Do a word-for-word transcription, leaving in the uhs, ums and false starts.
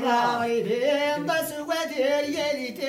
啦，为天的是关键夜里天。